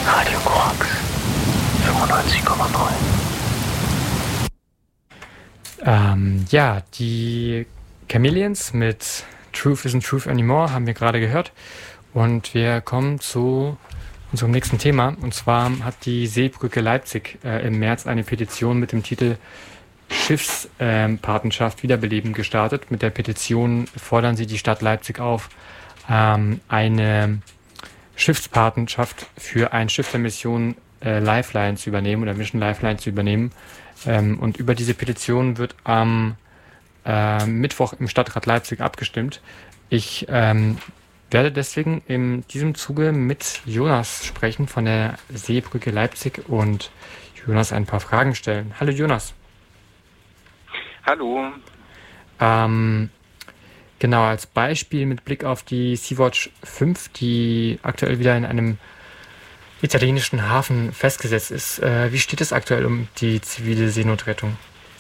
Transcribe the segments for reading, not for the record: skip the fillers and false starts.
Radio Korax 95,9. Ja, die Chameleons mit Truth Isn't Truth Anymore haben wir gerade gehört. Und wir kommen zu unserem nächsten Thema. Und zwar hat die Seebrücke Leipzig im März eine Petition mit dem Titel Schiffspatenschaft wiederbeleben gestartet. Mit der Petition fordern sie die Stadt Leipzig auf, eine Schiffspatenschaft für ein Schiff der Mission Lifeline zu übernehmen oder Mission Lifeline zu übernehmen. Und über diese Petition wird am Mittwoch im Stadtrat Leipzig abgestimmt. Ich werde deswegen in diesem Zuge mit Jonas sprechen von der Seebrücke Leipzig und Jonas ein paar Fragen stellen. Hallo Jonas. Hallo. Genau, als Beispiel mit Blick auf die Sea-Watch 5, die aktuell wieder in einem italienischen Hafen festgesetzt ist. Wie steht es aktuell um die zivile Seenotrettung?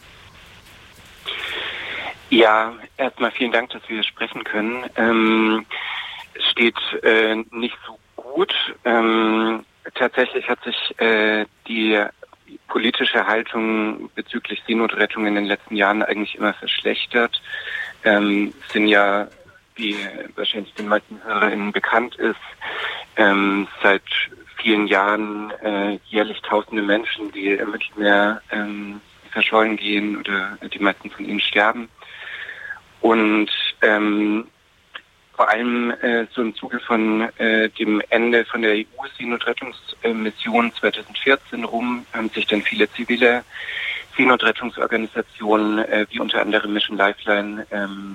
Ja, erstmal vielen Dank, dass wir sprechen können. Es steht nicht so gut. Tatsächlich hat sich die politische Haltung bezüglich Seenotrettung in den letzten Jahren eigentlich immer verschlechtert. Sind ja, wie wahrscheinlich den meisten HörerInnen bekannt ist, seit vielen Jahren jährlich tausende Menschen, die im Mittelmeer verschollen gehen oder die meisten von ihnen sterben. Und vor allem so im Zuge von dem Ende von der EU-Seenotrettungsmission 2014 rum haben sich dann viele zivile Seenotrettungsorganisationen wie unter anderem Mission Lifeline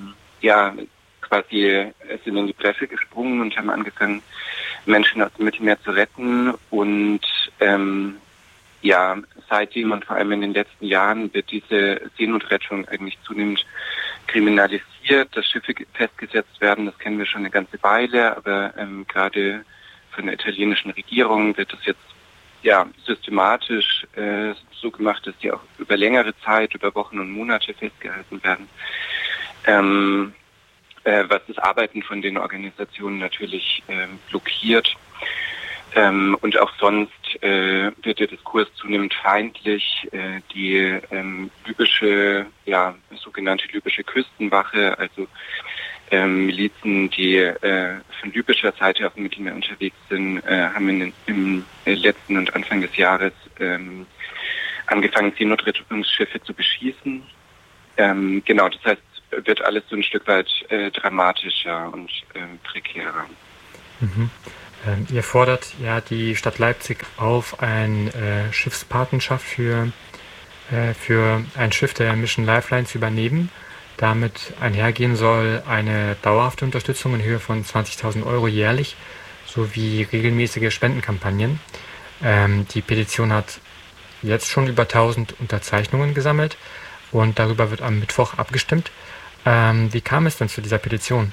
quasi sind in die Bresche gesprungen und haben angefangen, Menschen aus dem Mittelmeer zu retten. Und seitdem und vor allem in den letzten Jahren wird diese Seenotrettung eigentlich zunehmend kriminalisiert, dass Schiffe festgesetzt werden. Das kennen wir schon eine ganze Weile, aber gerade von der italienischen Regierung wird das jetzt systematisch so gemacht, dass die auch über längere Zeit, über Wochen und Monate festgehalten werden. Was das Arbeiten von den Organisationen natürlich blockiert. Und auch sonst wird der Diskurs zunehmend feindlich. Die sogenannte libysche Küstenwache, also Milizen, die von libyscher Seite auf dem Mittelmeer unterwegs sind, haben im letzten und Anfang des Jahres angefangen, Seenotrettungsschiffe zu beschießen. Das heißt, wird alles so ein Stück weit dramatischer und prekärer. Mhm. Ihr fordert ja die Stadt Leipzig auf, eine Schiffspatenschaft für ein Schiff der Mission Lifeline zu übernehmen. Damit einhergehen soll eine dauerhafte Unterstützung in Höhe von 20.000 Euro jährlich sowie regelmäßige Spendenkampagnen. Die Petition hat jetzt schon über 1000 Unterzeichnungen gesammelt und darüber wird am Mittwoch abgestimmt. Wie kam es denn zu dieser Petition?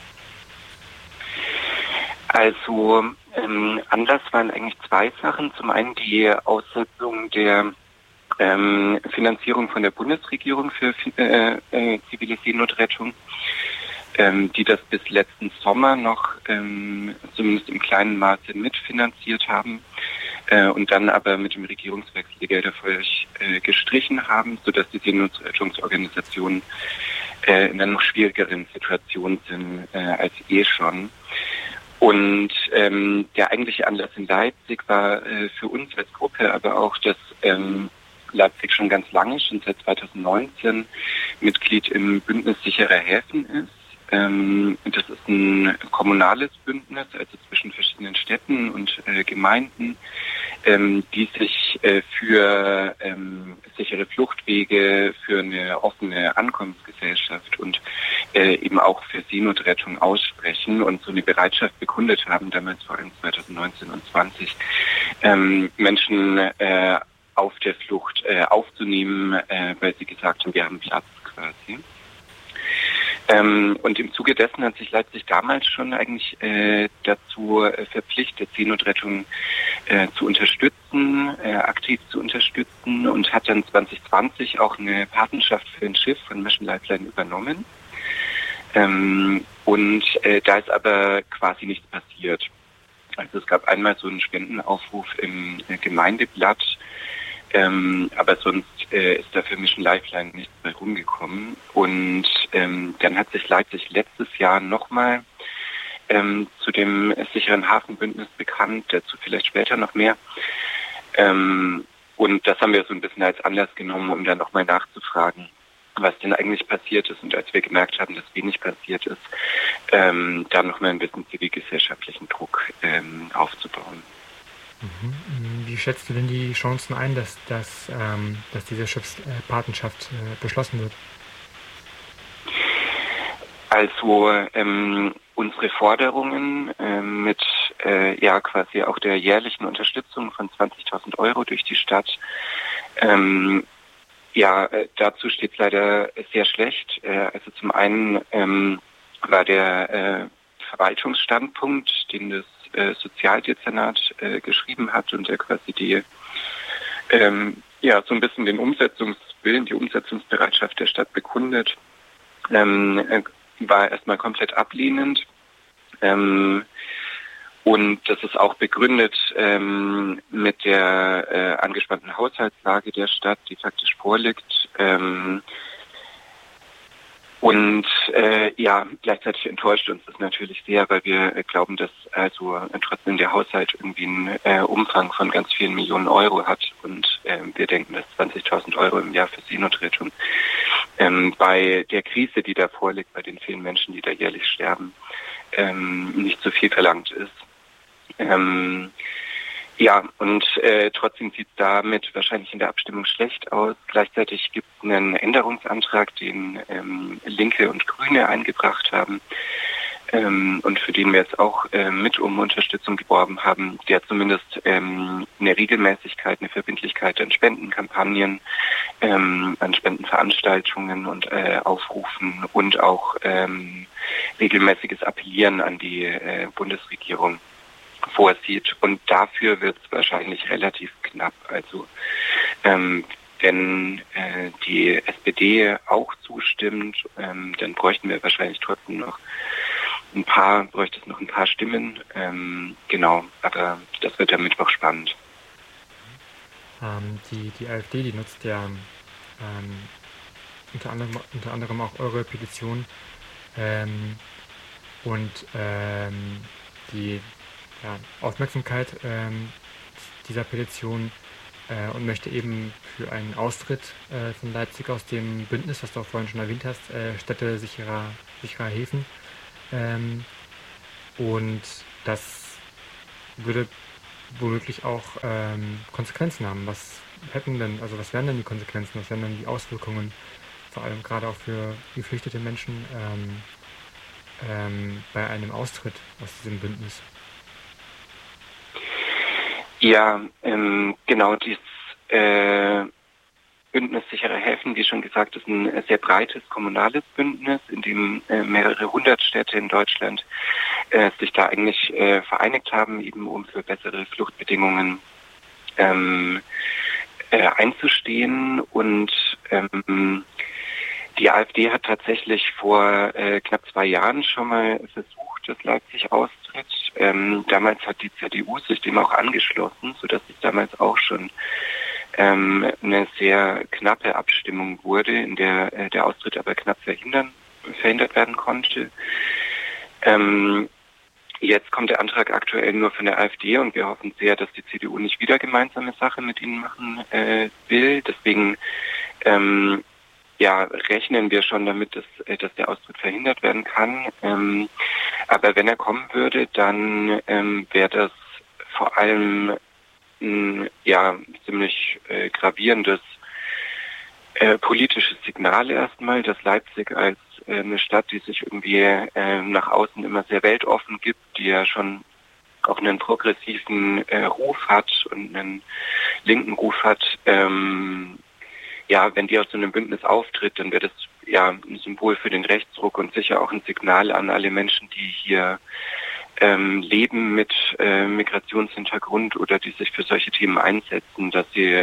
Also Anlass waren eigentlich zwei Sachen. Zum einen die Aussetzung der Finanzierung von der Bundesregierung für zivile Seenotrettung, die das bis letzten Sommer noch zumindest im kleinen Maße mitfinanziert haben und dann aber mit dem Regierungswechsel die Gelder völlig gestrichen haben, sodass die Seenotrettungsorganisationen in einer noch schwierigeren Situation sind als schon. Und der eigentliche Anlass in Leipzig war für uns als Gruppe aber auch, dass Leipzig schon ganz lange, schon seit 2019, Mitglied im Bündnis sicherer Häfen ist. Das ist ein kommunales Bündnis, also zwischen verschiedenen Städten und Gemeinden, die sich für sichere Fluchtwege, für eine offene Ankommensgesellschaft und eben auch für Seenotrettung aussprechen und so eine Bereitschaft bekundet haben, damals vor allem 2019 und 2020, Menschen auf der Flucht aufzunehmen, weil sie gesagt haben, wir haben Platz quasi. Und im Zuge dessen hat sich Leipzig damals schon eigentlich dazu verpflichtet, Seenotrettung zu unterstützen, aktiv zu unterstützen und hat dann 2020 auch eine Patenschaft für ein Schiff von Mission Lifeline übernommen. Da ist aber quasi nichts passiert. Also es gab einmal so einen Spendenaufruf im Gemeindeblatt, aber sonst ist da für Mission Lifeline nichts mehr rumgekommen. Und dann hat sich Leipzig letztes Jahr nochmal zu dem sicheren Hafenbündnis bekannt, dazu vielleicht später noch mehr. Und das haben wir so ein bisschen als Anlass genommen, um dann nochmal nachzufragen, was denn eigentlich passiert ist. Und als wir gemerkt haben, dass wenig passiert ist, dann nochmal ein bisschen zivilgesellschaftlichen Druck aufzubauen. Wie schätzt du denn die Chancen ein, dass diese Schiffspatenschaft beschlossen wird? Also unsere Forderungen mit quasi auch der jährlichen Unterstützung von 20.000 Euro durch die Stadt, dazu steht es leider sehr schlecht. Also zum einen war der Verwaltungsstandpunkt, den das Sozialdezernat geschrieben hat und der quasi die so ein bisschen den Umsetzungswillen, die Umsetzungsbereitschaft der Stadt bekundet, war erstmal komplett ablehnend. Und das ist auch begründet mit der angespannten Haushaltslage der Stadt, die faktisch vorliegt. Gleichzeitig enttäuscht uns das natürlich sehr, weil wir glauben, dass also trotzdem der Haushalt irgendwie einen Umfang von ganz vielen Millionen Euro hat und wir denken, dass 20.000 Euro im Jahr für Seenotrettung bei der Krise, die da vorliegt, bei den vielen Menschen, die da jährlich sterben, nicht so viel verlangt ist. Trotzdem sieht es damit wahrscheinlich in der Abstimmung schlecht aus. Gleichzeitig gibt es einen Änderungsantrag, den Linke und Grüne eingebracht haben und für den wir jetzt auch mit um Unterstützung geworben haben, der zumindest eine Regelmäßigkeit, eine Verbindlichkeit an Spendenkampagnen, an Spendenveranstaltungen und Aufrufen und auch regelmäßiges Appellieren an die Bundesregierung vorsieht. Und dafür wird es wahrscheinlich relativ knapp. Also wenn die SPD auch zustimmt, dann bräuchten wir wahrscheinlich trotzdem noch ein paar Stimmen. Aber das wird am Mittwoch spannend. Die AfD, die nutzt ja unter anderem auch eure Petition die Aufmerksamkeit dieser Petition und möchte eben für einen Austritt von Leipzig aus dem Bündnis, was du auch vorhin schon erwähnt hast, Städte sicherer Häfen. Und das würde womöglich auch Konsequenzen haben. Was wären denn die Konsequenzen, was wären denn die Auswirkungen, vor allem gerade auch für geflüchtete Menschen bei einem Austritt aus diesem Bündnis? Ja, dieses Bündnis sichere Häfen, wie schon gesagt, ist ein sehr breites kommunales Bündnis, in dem mehrere hundert Städte in Deutschland sich da eigentlich vereinigt haben, eben um für bessere Fluchtbedingungen einzustehen. Und die AfD hat tatsächlich vor knapp 2 Jahren schon mal versucht, dass Leipzig austritt. Damals hat die CDU sich dem auch angeschlossen, sodass es damals auch schon eine sehr knappe Abstimmung wurde, in der der Austritt aber knapp verhindert werden konnte. Jetzt kommt der Antrag aktuell nur von der AfD und wir hoffen sehr, dass die CDU nicht wieder gemeinsame Sache mit ihnen machen will. Deswegen rechnen wir schon damit, dass der Austritt verhindert werden kann. Aber wenn er kommen würde, dann wäre das vor allem ziemlich gravierendes politisches Signal erstmal, dass Leipzig als eine Stadt, die sich irgendwie nach außen immer sehr weltoffen gibt, die ja schon auch einen progressiven Ruf hat und einen linken Ruf hat, wenn die aus so einem Bündnis auftritt, dann wäre das ein Symbol für den Rechtsruck und sicher auch ein Signal an alle Menschen, die hier leben mit Migrationshintergrund oder die sich für solche Themen einsetzen, dass sie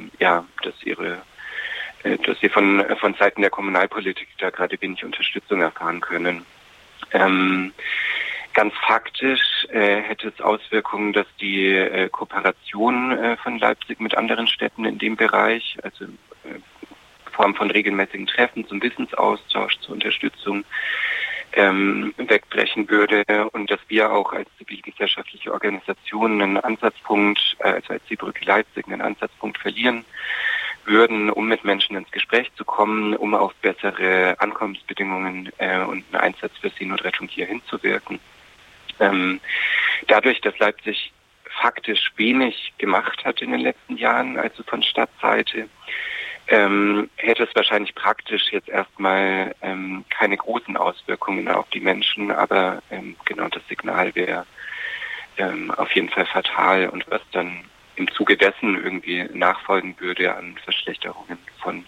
von Seiten der Kommunalpolitik da gerade wenig Unterstützung erfahren können. Ganz faktisch hätte es Auswirkungen, dass die Kooperation von Leipzig mit anderen Städten in dem Bereich, also Form von regelmäßigen Treffen zum Wissensaustausch, zur Unterstützung wegbrechen würde und dass wir auch als zivilgesellschaftliche Organisation einen Ansatzpunkt, also als Seebrücke Leipzig einen Ansatzpunkt verlieren würden, um mit Menschen ins Gespräch zu kommen, um auf bessere Ankommensbedingungen und einen Einsatz für Seenotrettung hier hinzuwirken. Dadurch, dass Leipzig faktisch wenig gemacht hat in den letzten Jahren, also von Stadtseite, hätte es wahrscheinlich praktisch jetzt erstmal keine großen Auswirkungen auf die Menschen, aber genau das Signal wäre auf jeden Fall fatal und was dann im Zuge dessen irgendwie nachfolgen würde an Verschlechterungen von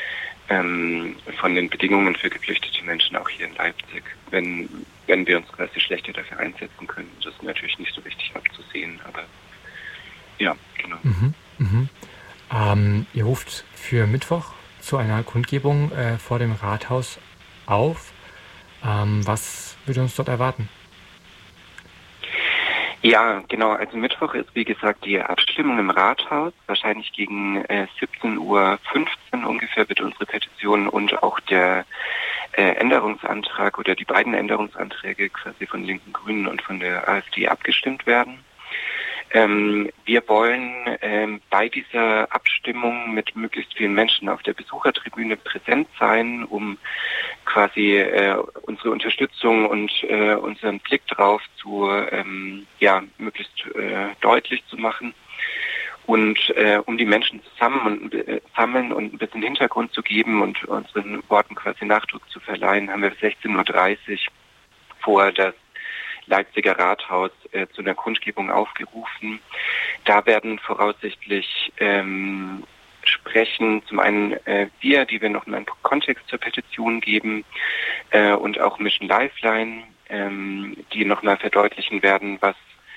den Bedingungen für geflüchtete Menschen auch hier in Leipzig, wenn wir uns quasi schlechter dafür einsetzen können. Das ist natürlich nicht so richtig abzusehen, aber ja, genau. Ihr ruft für Mittwoch zu einer Kundgebung vor dem Rathaus auf. Was würde uns dort erwarten? Ja, genau. Also Mittwoch ist, wie gesagt, die Abstimmung im Rathaus. Wahrscheinlich gegen 17:15 Uhr ungefähr wird unsere Petition und auch der Änderungsantrag oder die beiden Änderungsanträge quasi von Linken, Grünen und von der AfD abgestimmt werden. Wir wollen bei dieser Abstimmung mit möglichst vielen Menschen auf der Besuchertribüne präsent sein, um quasi unsere Unterstützung und unseren Blick drauf zu möglichst deutlich zu machen und um die Menschen zu sammeln und ein bisschen Hintergrund zu geben und unseren Worten quasi Nachdruck zu verleihen, haben wir 16:30 Uhr vor das Leipziger Rathaus zu einer Kundgebung aufgerufen. Da werden voraussichtlich sprechen zum einen wir, die wir noch einen Kontext zur Petition geben und auch Mission Lifeline, die nochmal verdeutlichen werden, was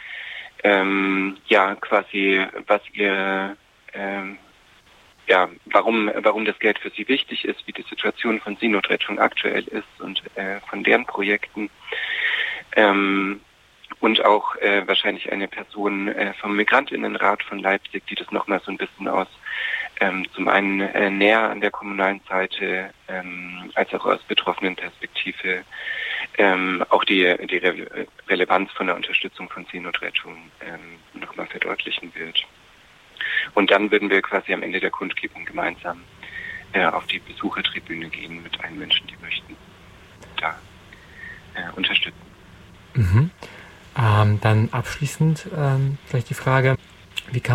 warum das Geld für sie wichtig ist, wie die Situation von Seenotrettung aktuell ist und von deren Projekten. Und auch wahrscheinlich eine Person vom Migrantinnenrat von Leipzig, die das nochmal so ein bisschen aus zum einen näher an der kommunalen Seite als auch aus betroffenen Perspektive auch die Relevanz von der Unterstützung von Seenotrettung nochmal verdeutlichen wird. Und dann würden wir quasi am Ende der Kundgebung gemeinsam auf die Besuchertribüne gehen mit allen Menschen, die möchten, da unterstützen. Dann abschließend vielleicht die Frage, wie kann